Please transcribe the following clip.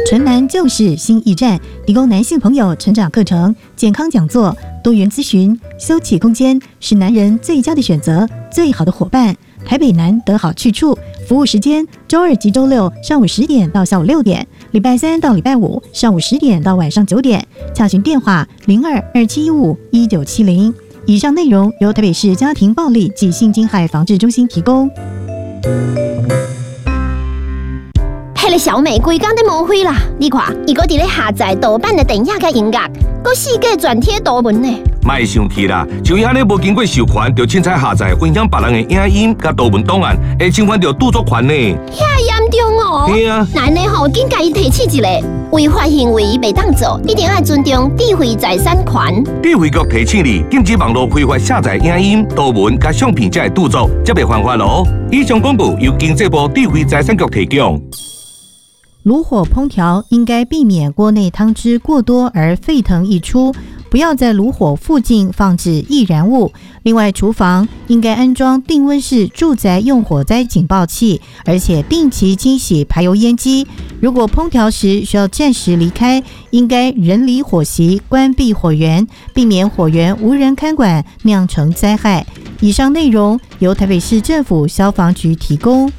纯男救世新驿站，提供男性朋友成长课程、健康讲座、多元咨询、休憩空间，是男人最佳的选择，最好的伙伴。台北南得好去处，服务时间周2及周6上午10点到下午6点，礼拜3到礼拜5上午10点到晚上9点。洽询电话0227151970。以上内容由台北市家庭暴力及性侵害防治中心提供。 迄个小美规工在无灰啦！你看，伊搁伫咧下载盗版的电影甲音乐，搁四界转贴图文呢。 莫生气啦，像伊安尼无经过授权，就凊彩下载分享别人的影音甲图文档案，会侵犯到著作权呢。 遐严重哦！ 对啊， 那呢吼，紧甲伊提起一个违法行为袂当做，一定要尊重智慧财产权。 智慧局提醒你，禁止网络非法下载影音、图文甲相片才会著作，则袂犯法咯。以上广告由经济部智慧财产局提供。 炉火烹调应该避免锅内汤汁过多而沸腾溢出，不要在炉火附近放置易燃物。另外，厨房应该安装定温式住宅用火灾警报器，而且定期清洗排油烟机。如果烹调时需要暂时离开，应该人离火席，关闭火源，避免火源无人看管酿成灾害。以上内容由台北市政府消防局提供。